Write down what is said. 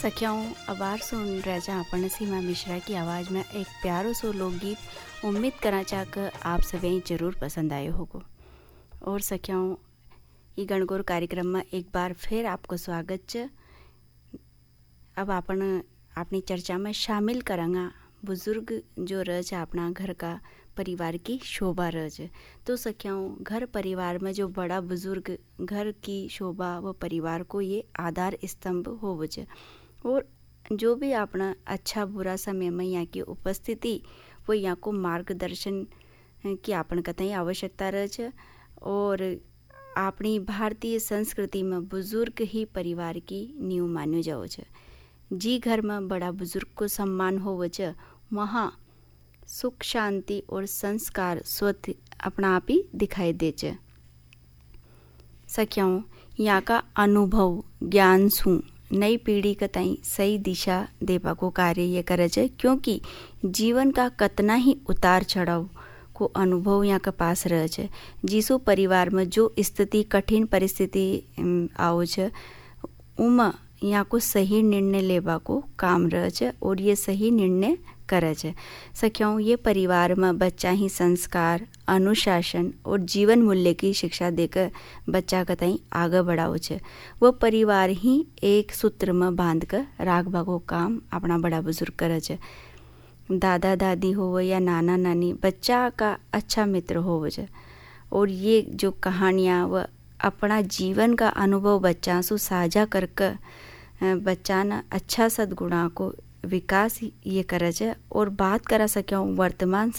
सखियाओं अबार सुन रहे जा अपन सीमा मिश्रा की आवाज़ में एक प्यारो सो लोकगीत। उम्मीद करा चाहकर आप सभी जरूर पसंद आए होगो। और सखियाओं ये गणगौर कार्यक्रम में एक बार फिर आपको स्वागत च। अब अपन अपनी चर्चा में शामिल करेंगे बुजुर्ग जो रज अपना घर का परिवार की शोभा रज। तो सखियाओं घर परिवार में जो बड़ा बुजुर्ग घर की शोभा व परिवार को ये आधार स्तंभ होवज। और जो भी अपना अच्छा बुरा समय में यहाँ की उपस्थिति वो यहाँ को मार्गदर्शन की अपन कतई आवश्यकता रह। और अपनी भारतीय संस्कृति में बुजुर्ग ही परिवार की नींव मान्यो जाओ छ। जी घर में बड़ा बुजुर्ग को सम्मान होवज वहाँ सुख शांति और संस्कार स्वतः अपना आप ही दिखाई दे छ। सखियाओं यहाँ का अनुभव ज्ञान सु नई पीढ़ी कतई सही दिशा देवा को कार्य ये करे छ। क्योंकि जीवन का कतना ही उतार चढ़ाव को अनुभव यहाँ के पास रह छ। जिसो परिवार में जो स्थिति कठिन परिस्थिति आओ छ उमा यहाँ को सही निर्णय लेवा को काम रह छ और ये सही निर्णय करे छ। सखियाओं ये परिवार में बच्चा ही संस्कार अनुशासन और जीवन मूल्य की शिक्षा देकर बच्चा कतई आगे बढ़ाओ छ। वो परिवार ही एक सूत्र में बांध कर राखबा को काम अपना बड़ा बुजुर्ग करे छ। दादा दादी हो या नाना नानी बच्चा का अच्छा मित्र हो छ। और ये जो कहानियाँ व अपना जीवन का अनुभव बच्चा से साझा करके बच्चा न अच्छा सद्गुणा को विकास ये करे छ। और बात करा सक्या वर्तमान